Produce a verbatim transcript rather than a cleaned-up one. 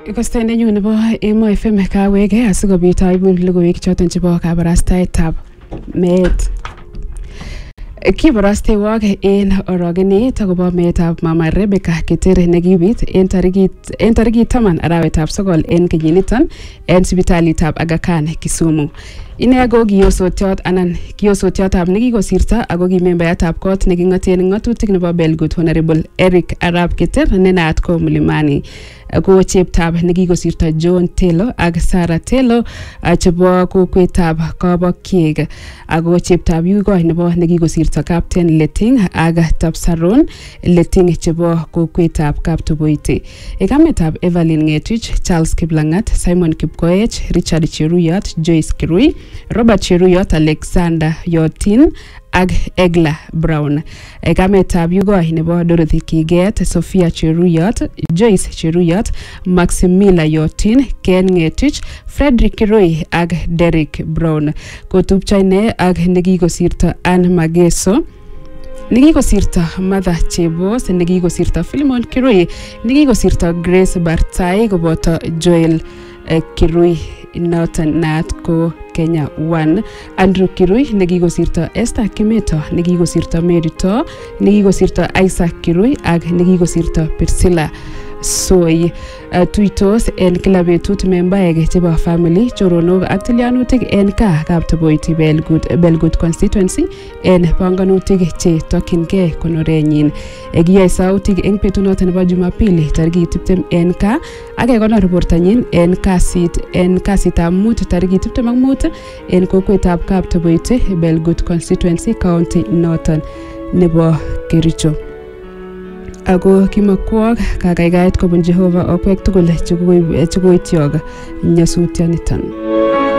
Kosta nenyu nebo Emo F M kawege asikobit aibu logoiwek choton chebo kabarastaetab meet. Kibarastewok en orogenet akobo meetab Mama Rebecca Ketere nekibit en tarikit en tarikit taman arawetab sogol en kenyiniton en sipitalitab Aga Khan Kisumu. Ine ko kiyosotiot anan kiyosotiotab nekikosirta ako ki membayatab kot nekingoten ngatutik nebo Belgut Honorable Eric Arap Keter ne naat ko Mlimani. Ko cheptab nekikosirta John Telo ak Sarah Telo chebo kokwetab Kabakiek ako cheptab yugoi nebo nekikosirta Captain Leting ak Tapsaron Leting chebo kokwetab Kaptuboiti. Ekametab Evelyn Ngetich, Charles Kiplangat, Simon Kipkoech, Richard Cheruyot, Joyce Kirui, Robert Cheruyot, Alexander Yotin ak Egla Brown. Ekametab yugoi nebo Dorothy Kiget, Sophia Cheruyot, Joyce Cheruyot, Maximila Yotin, Ken Ngetich, Frederick Kirui ak Derek Brown. Kotupchaine ak nekikosirta Anne Mageso, nekikosirta Mother Chebos, nekikosirta Philemon Kirui, nekikosirta Grace Bartai koboto Joel uh, Kirui noton naat ko Kenya One, Andrew Kirui nekikosirta Esther Kimeto, nekikosirta Mary To, nekikosirta Isaac Kirui ak nekikosirta Priscilla Soy. Uh, tuitos en kila betut membaek chebo family, choronok ak tilyanutik en kaa Kaptuboiti Belgut, Belgut constituency en panganutik che tokyingei konorenyin. Kiyoe sautik en betunoton nebo Jumapili tarikit tiptem en kaa ak kekonor bortanyin en kasit en kasitab mut tarikit tiptem ak mut en kokwetab Kaptuboiti Belgut constituency county noton nebo Kericho. Ako kimakwok kakaikait kobun Jehova okwek tugul chekoityog nyasutioniton.